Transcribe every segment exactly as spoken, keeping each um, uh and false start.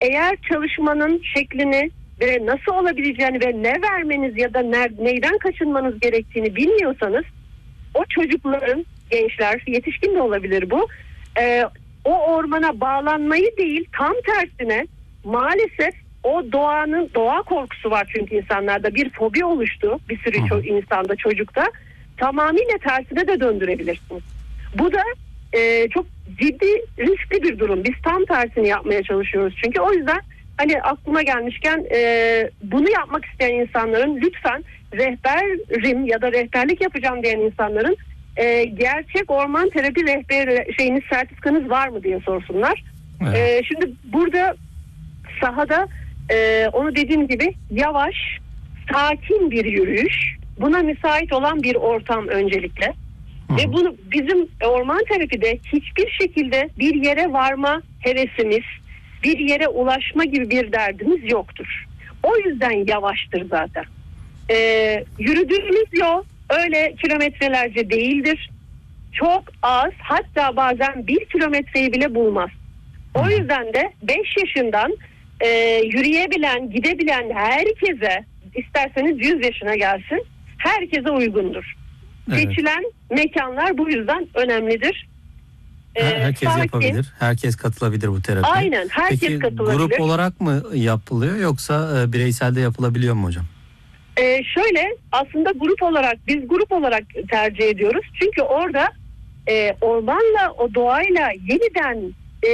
eğer çalışmanın şeklini ve nasıl olabileceğini ve ne vermeniz ya da ne, neyden kaçınmanız gerektiğini bilmiyorsanız, o çocukların, gençler, yetişkin de olabilir bu, e, o ormana bağlanmayı değil, tam tersine maalesef o doğanın, doğa korkusu var çünkü insanlarda, bir fobi oluştu bir sürü ço- insanda, çocukta, tamamıyla tersine de döndürebilirsiniz. Bu da e, çok ciddi, riskli bir durum. Biz tam tersini yapmaya çalışıyoruz çünkü. O yüzden hani aklıma gelmişken e, bunu yapmak isteyen insanların lütfen rehberim ya da rehberlik yapacağım diyen insanların e, gerçek orman terapi rehberi şeyiniz, sertifikanız var mı diye sorsunlar. Evet. E, şimdi burada sahada e, onu dediğim gibi yavaş, sakin bir yürüyüş, buna müsait olan bir ortam öncelikle. Hı. Ve bunu bizim orman terapide hiçbir şekilde bir yere varma hevesimiz, bir yere ulaşma gibi bir derdimiz yoktur. O yüzden yavaştır zaten. Ee, yürüdüğümüz yol öyle kilometrelerce değildir. Çok az, hatta bazen bir kilometreyi bile bulmaz. O yüzden de beş yaşından e, yürüyebilen, gidebilen herkese, isterseniz yüz yaşına gelsin, herkese uygundur. Evet. Seçilen mekanlar bu yüzden önemlidir. Ee, herkes sakin. Yapabilir, herkes katılabilir bu terapiye. Aynen, herkes Peki, katılabilir. Grup olarak mı yapılıyor yoksa e, bireysel de yapılabiliyor mu hocam? Ee, şöyle, aslında grup olarak, biz grup olarak tercih ediyoruz. Çünkü orada e, ormanla, o doğayla yeniden e,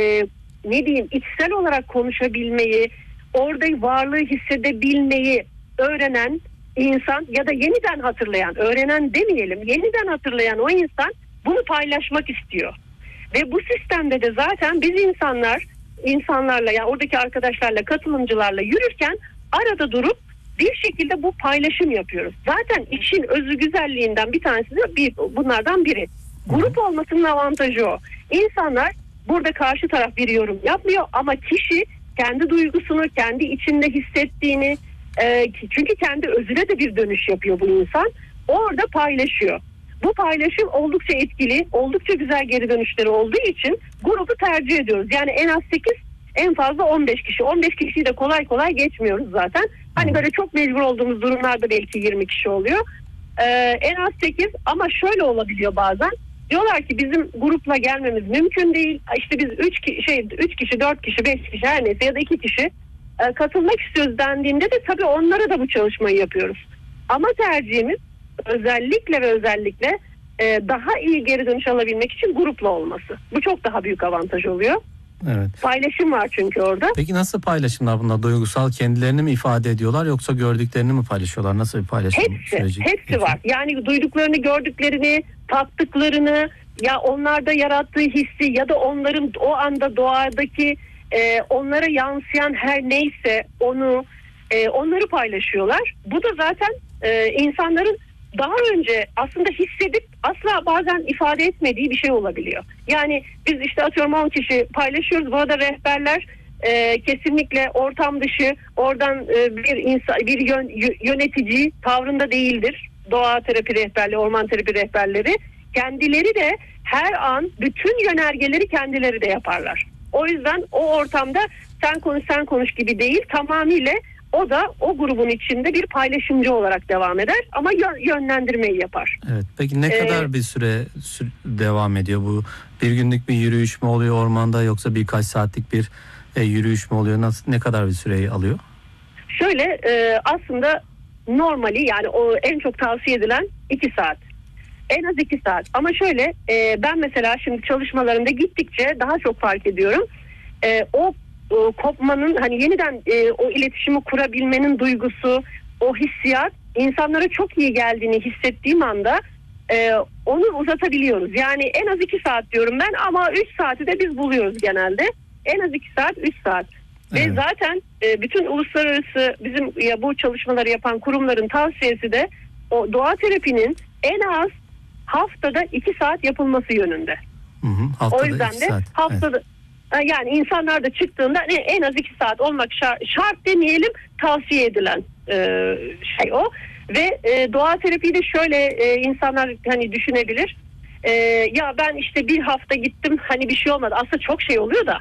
ne diyeyim, içsel olarak konuşabilmeyi, orada varlığı hissedebilmeyi öğrenen insan ya da yeniden hatırlayan, öğrenen demeyelim, yeniden hatırlayan o insan bunu paylaşmak istiyor. Ve bu sistemde de zaten biz insanlar, insanlarla, yani oradaki arkadaşlarla, katılımcılarla yürürken arada durup bir şekilde bu paylaşım yapıyoruz. Zaten işin özü, güzelliğinden bir tanesi de bir, bunlardan biri. Grup olmasının avantajı o. İnsanlar, burada karşı taraf bir yorum yapmıyor ama kişi kendi duygusunu, kendi içinde hissettiğini, e, çünkü kendi özüne de bir dönüş yapıyor bu insan, orada paylaşıyor. Bu paylaşım oldukça etkili, oldukça güzel geri dönüşleri olduğu için grubu tercih ediyoruz. Yani en az sekiz, en fazla on beş kişi. on beş kişiyi de kolay kolay geçmiyoruz zaten. Hani böyle çok mecbur olduğumuz durumlarda belki yirmi kişi oluyor. Ee, en az sekiz, ama şöyle olabiliyor bazen. Diyorlar ki bizim grupla gelmemiz mümkün değil. İşte biz üç ki, şey üç kişi, dört kişi, beş kişi, her neyse, ya da iki kişi e, katılmak istiyoruz dendiğinde de tabii onlara da bu çalışmayı yapıyoruz. Ama tercihimiz özellikle ve özellikle e, daha iyi geri dönüş alabilmek için grupla olması. Bu çok daha büyük avantaj oluyor. Evet. Paylaşım var çünkü orada. Peki nasıl paylaşımlar bunlar? Duygusal kendilerini mi ifade ediyorlar yoksa gördüklerini mi paylaşıyorlar? Nasıl bir paylaşım hepsi, süreci? Hepsi geçiyor? Var. Yani duyduklarını, gördüklerini, tattıklarını, ya onlarda yarattığı hissi ya da onların o anda doğadaki e, onlara yansıyan her neyse onu e, onları paylaşıyorlar. Bu da zaten e, insanların daha önce aslında hissedip asla bazen ifade etmediği bir şey olabiliyor. Yani biz işte atıyorum on kişi paylaşıyoruz. Bu arada rehberler e, kesinlikle ortam dışı, oradan e, bir insan, bir yön, yönetici tavrında değildir. Doğa terapi rehberleri, orman terapi rehberleri kendileri de her an bütün yönergeleri kendileri de yaparlar. O yüzden o ortamda sen konuş sen konuş gibi değil, tamamıyla o da o grubun içinde bir paylaşımcı olarak devam eder ama yönlendirmeyi yapar. Evet. Peki ne ee, kadar bir süre devam ediyor bu? Bir günlük bir yürüyüş mü oluyor ormanda yoksa birkaç saatlik bir e, yürüyüş mü oluyor? Nasıl, ne kadar bir süreyi alıyor? Şöyle e, aslında normali, yani o en çok tavsiye edilen iki saat. En az iki saat. Ama şöyle e, ben mesela şimdi çalışmalarımda gittikçe daha çok fark ediyorum. E, o O kopmanın, hani yeniden e, o iletişimi kurabilmenin duygusu, o hissiyat insanlara çok iyi geldiğini hissettiğim anda e, onu uzatabiliyoruz. Yani en az iki saat diyorum ben ama üç saati de biz buluyoruz genelde. En az iki saat, üç saat. Evet. Ve zaten e, bütün uluslararası bizim ya bu çalışmaları yapan kurumların tavsiyesi de o doğa terapinin en az haftada iki saat yapılması yönünde. Hı hı, o yüzden de saat. haftada evet. Yani insanlar da çıktığında en az iki saat olmak şart, şart demeyelim, tavsiye edilen e, şey o. Ve e, doğa terapiyi de şöyle e, insanlar hani düşünebilir. E, ya ben işte bir hafta gittim, hani bir şey olmadı. Aslında çok şey oluyor da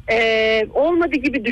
e, olmadı gibi